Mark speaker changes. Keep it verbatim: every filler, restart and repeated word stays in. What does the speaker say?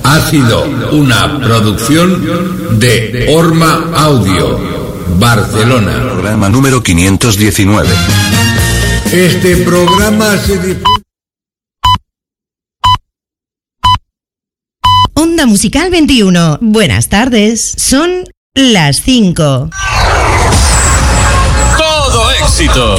Speaker 1: Ha sido una producción de Orma Audio, Barcelona.
Speaker 2: Programa número quinientos diecinueve.
Speaker 1: Este programa se difunde.
Speaker 3: Onda Musical veintiuno. Buenas tardes. Son las cinco.
Speaker 4: Todo éxito.